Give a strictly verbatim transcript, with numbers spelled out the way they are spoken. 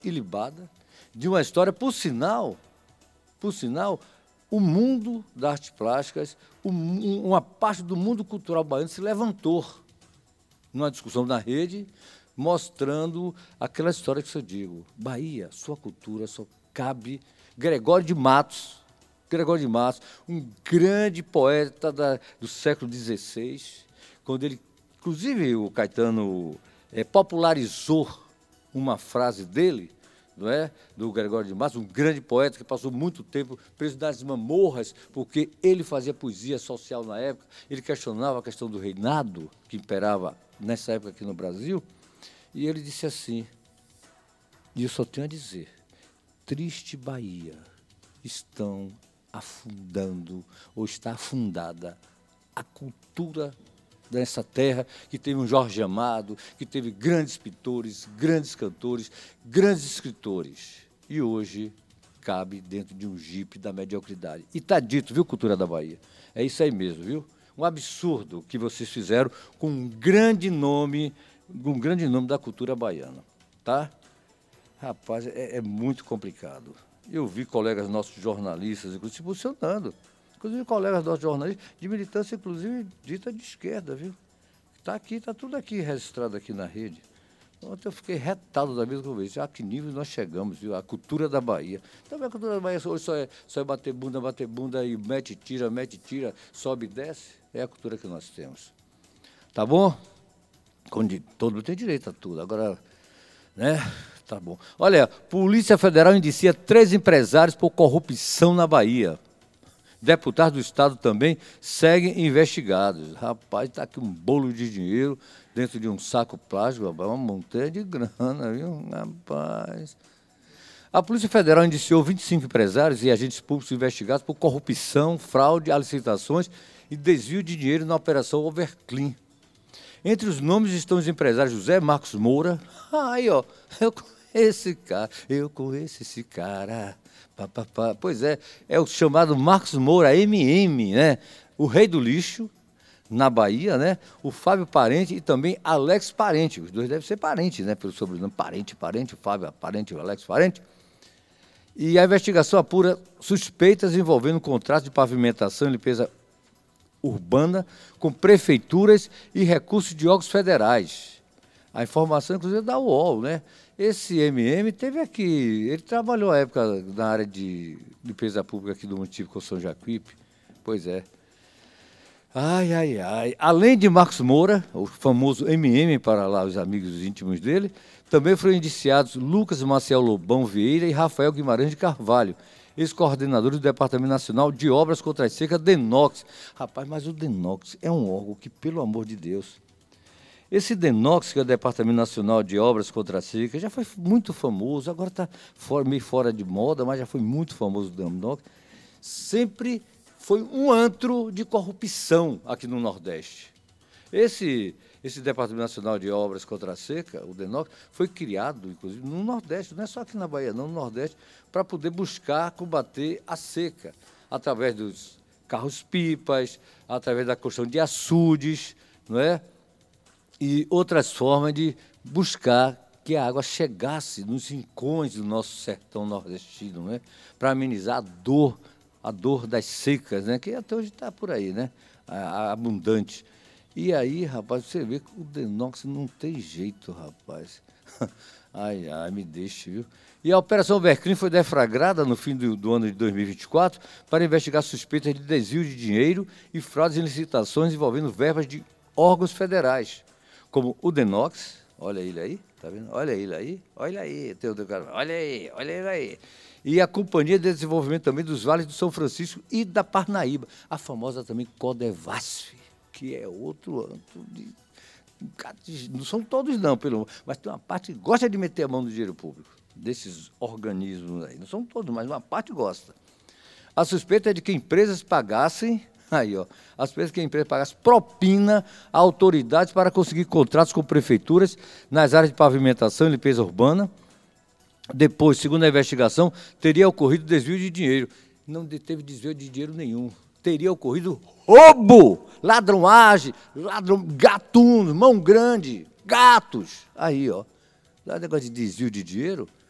ilibada de uma história, por sinal, por sinal, o mundo das artes plásticas, um, uma parte do mundo cultural baiano se levantou numa discussão na rede, mostrando aquela história que eu digo, Bahia, sua cultura só cabe Gregório de Matos, Gregório de Matos, um grande poeta da, do século dezesseis, quando ele, inclusive o Caetano é, popularizou uma frase dele, não é? Do Gregório de Matos, um grande poeta que passou muito tempo preso nas mamorras, porque ele fazia poesia social na época, ele questionava a questão do reinado que imperava nessa época aqui no Brasil, e ele disse assim, e eu só tenho a dizer, triste Bahia, estão afundando, ou está afundada, a cultura dessa terra, que teve um Jorge Amado, que teve grandes pintores, grandes cantores, grandes escritores. E hoje cabe dentro de um jipe da mediocridade. E está dito, viu, Cultura da Bahia? É isso aí mesmo, viu? Um absurdo que vocês fizeram com um grande nome, um grande nome da cultura baiana, tá? Rapaz, é, é muito complicado. Eu vi colegas nossos jornalistas, inclusive, se posicionando. Inclusive, colegas nossos jornalistas, de militância, inclusive, dita de esquerda, viu? Está aqui, está tudo aqui registrado aqui na rede. Ontem eu fiquei retado da vida que eu vi. A que nível nós chegamos, viu? A cultura da Bahia. Também a cultura da Bahia hoje só é, só é bater bunda, bater bunda e mete, tira, mete, tira, sobe e desce. É a cultura que nós temos. Tá bom? Todo mundo tem direito a tudo. Agora, né? Tá bom. Olha, Polícia Federal indicia três empresários por corrupção na Bahia. Deputados do Estado também seguem investigados. Rapaz, está aqui um bolo de dinheiro dentro de um saco plástico, uma montanha de grana, viu? Rapaz. A Polícia Federal indiciou vinte e cinco empresários e agentes públicos investigados por corrupção, fraude a licitações e desvio de dinheiro na Operação Overclean. Entre os nomes estão os empresários José Marcos Moura. Aí, ó, eu conheço esse cara, eu conheço esse cara. Pá, pá, pá. Pois é, é o chamado Marcos Moura, M M, né? O rei do lixo, na Bahia, né? O Fábio Parente e também Alex Parente. Os dois devem ser parentes, né? Pelo sobrenome Parente, Parente, o Fábio Parente e o Alex Parente. E a investigação apura suspeitas envolvendo contratos de pavimentação e limpeza urbana com prefeituras e recursos de órgãos federais. A informação, inclusive, é da U O L, né? Esse M M teve aqui, ele trabalhou à época na área de limpeza pública aqui do município com São Jacuípe. Pois é. Ai, ai, ai. Além de Marcos Moura, o famoso M M para lá os amigos íntimos dele, também foram indiciados Lucas Maciel Lobão Vieira e Rafael Guimarães de Carvalho, ex-coordenadores do Departamento Nacional de Obras contra a Seca, DENOX. Rapaz, mas o DENOX é um órgão que, pelo amor de Deus, esse DENOX, que é o Departamento Nacional de Obras contra a Seca, já foi muito famoso, agora está meio fora de moda, mas já foi muito famoso o DENOX. Sempre foi um antro de corrupção aqui no Nordeste. Esse, esse Departamento Nacional de Obras contra a Seca, o DENOX, foi criado, inclusive, no Nordeste, não é só aqui na Bahia, não, no Nordeste, para poder buscar combater a seca, através dos carros-pipas, através da construção de açudes, não é? E outras formas de buscar que a água chegasse nos rincões do nosso sertão nordestino, né? Para amenizar a dor, a dor das secas, né? Que até hoje está por aí, né? A, a abundante. E aí, rapaz, você vê que o DENOX não tem jeito, rapaz. Ai, ai, me deixa, viu? E a Operação Overclean foi deflagrada no fim do, do ano de dois mil e vinte e quatro para investigar suspeitas de desvio de dinheiro e fraudes em licitações envolvendo verbas de órgãos federais, como o DENOX, olha ele aí, tá vendo? Olha ele aí, olha aí, teu, teu cara, olha aí, olha ele aí. E a Companhia de Desenvolvimento também dos Vales do São Francisco e da Parnaíba, a famosa também Codevasf, que é outro antro de... Não são todos não, pelo, mas tem uma parte que gosta de meter a mão no dinheiro público, desses organismos aí. Não são todos, mas uma parte gosta. A suspeita é de que empresas pagassem... Aí, ó, as empresas que a empresa pagasse propina a autoridades para conseguir contratos com prefeituras nas áreas de pavimentação e limpeza urbana. Depois, segundo a investigação, teria ocorrido desvio de dinheiro. Não teve desvio de dinheiro nenhum. Teria ocorrido roubo, ladroagem, ladrão, gatunos, mão grande, gatos. Aí, ó, dá negócio de desvio de dinheiro.